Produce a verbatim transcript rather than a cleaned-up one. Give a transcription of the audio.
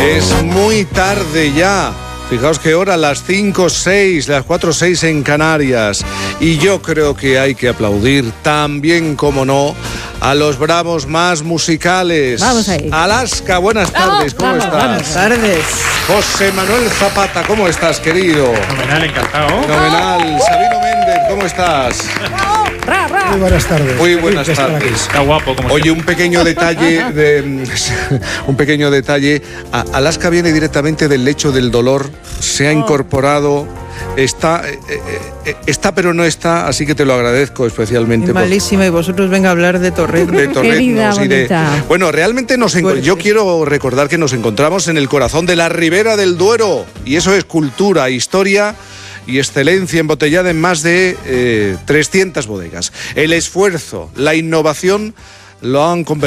Es muy tarde ya. Fijaos qué hora, las cinco seis, las cuatro seis en Canarias. Y yo creo que hay que aplaudir también, como no, a los bravos más musicales. Vamos ahí. Alaska, buenas tardes, ¿cómo vamos, estás? Buenas tardes. José Manuel Zapata, ¿cómo estás, querido? Fenomenal, encantado. Fenomenal. Sabino Méndez, ¿cómo estás? Ra, ra. Muy buenas tardes. Muy buenas Feliz de estar tardes. Está guapo, como Oye, un pequeño detalle, de, un pequeño detalle. A- Alaska viene directamente del lecho del dolor, se ha incorporado, está, eh, eh, está pero no está, así que te lo agradezco especialmente. Es por- malísima y vosotros venga a hablar de Torrent. de torreznos Querida, y de... bonita. Bueno, realmente nos enco- Pues yo sí. quiero recordar que nos encontramos en el corazón de la Ribera del Duero, y eso es cultura, historia y excelencia embotellada en más de eh, trescientas bodegas. El esfuerzo, la innovación lo han convertido